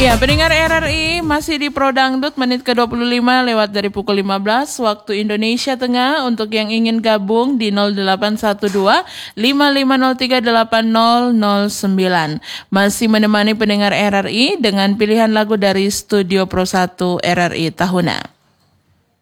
Ya, pendengar RRI masih di Pro Dangdut menit ke-25 lewat dari pukul 15 waktu Indonesia Tengah. Untuk yang ingin gabung di 0812 5503 8009. Masih menemani pendengar RRI dengan pilihan lagu dari Studio Pro 1 RRI Tahuna.